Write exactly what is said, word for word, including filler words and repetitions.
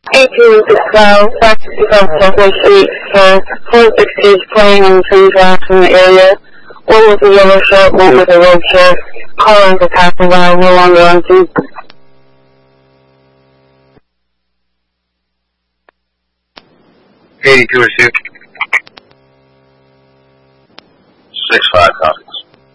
eighteen to twelve, West Central Street, for four six kids playing on swing tracks in the area. One with a yellow shirt, one with a red shirt. Calling for passerby, no longer on scene. eighty-two or six. six five.